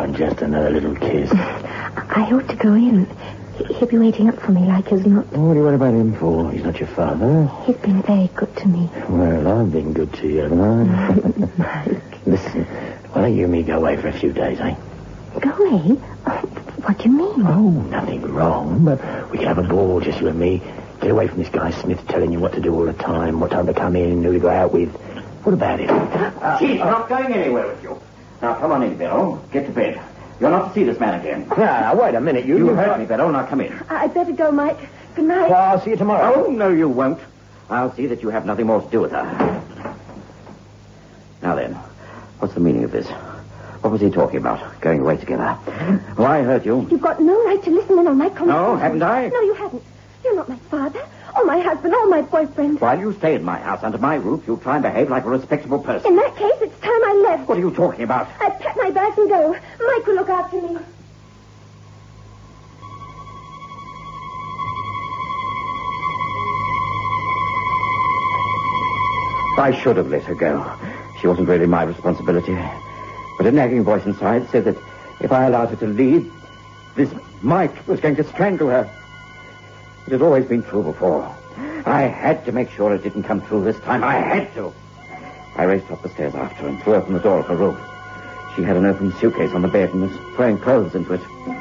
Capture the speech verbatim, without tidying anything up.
on, just another little kiss. I ought to go in. He'll be waiting up for me like as not. What do you worry about him for? He's not your father. He's been very good to me. Well, I've been good to you, haven't I? Mike. Listen, why don't you and me go away for a few days, eh? Go away? Oh, what do you mean? Oh, nothing wrong, but we can have a ball, just you and me. Get away from this guy Smith telling you what to do all the time, what time to come in, who to go out with. What about it? Uh, She's not going anywhere with you. Now, come on in, Beryl. Get to bed. You're not to see this man again. Now, wait a minute. You, You heard me, Beryl. Now, come in. I'd better go, Mike. Good night. Well, I'll see you tomorrow. Oh, no, you won't. I'll see that you have nothing more to do with her. Now then, what's the meaning of this? What was he talking about? Going away together? Well, I heard you. You've got no right to listen in on my conversation. No, haven't I? No, you haven't. You're not my father, or my husband, or my boyfriend. While you stay in my house under my roof, you try and behave like a respectable person. In that case, it's time I left. What are you talking about? I'd pack my bags and go. Mike will look after me. I should have let her go. She wasn't really my responsibility. But a nagging voice inside said that if I allowed her to lead, this Mike was going to strangle her. It had always been true before. I had to make sure it didn't come true this time. I had to. I raced up the stairs after her and threw open the door of her room. She had an open suitcase on the bed and was throwing clothes into it.